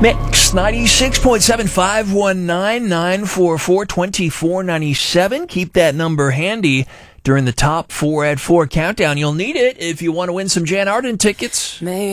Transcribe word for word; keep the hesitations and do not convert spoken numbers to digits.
Mix ninety-six point seven, five one nine, nine four four, two four nine seven. Keep that number handy during the top four at four countdown. You'll need it if you want to win some Jan Arden tickets. Made